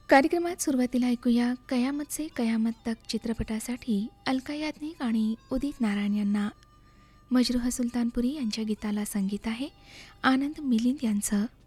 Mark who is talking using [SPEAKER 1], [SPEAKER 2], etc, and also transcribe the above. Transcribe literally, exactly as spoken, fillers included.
[SPEAKER 1] कार्यक्रमात सुरुवातीला ऐकूया कयामत से कयामत तक चित्रपटासाठी अलका याज्ञिक आणि उदित नारायण यांना. मजरूह सुलतानपुरी यांच्या गीताला संगीत आहे आनंद मिलिंद यांचं.